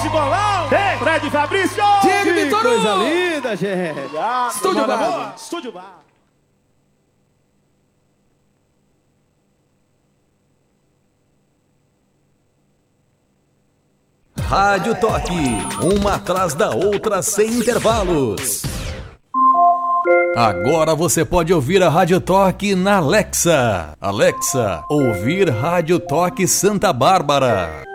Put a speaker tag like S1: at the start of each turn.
S1: esse bolão. Fred Fabrício.
S2: Diego Vitor.
S3: Coisa linda, gente.
S2: Estúdio Bar.
S1: Estúdio Bar.
S4: Rádio Toque, uma atrás da outra sem intervalos. Agora você pode ouvir a Rádio Toque na Alexa. Alexa, ouvir Rádio Toque Santa Bárbara.